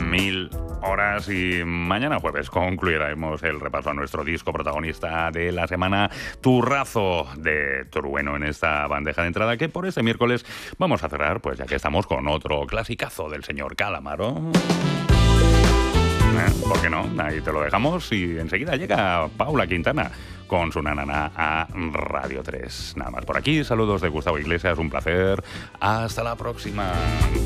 1000 horas y mañana jueves concluiremos el repaso a nuestro disco protagonista de la semana, Turrazo de Trueno, en esta bandeja de entrada que por este miércoles vamos a cerrar, pues ya que estamos con otro clasicazo del señor Calamaro. ¿Por qué no? Ahí te lo dejamos y enseguida llega Paula Quintana con su nanana a Radio 3. Nada más por aquí, saludos de Gustavo Iglesias, un placer. Hasta la próxima.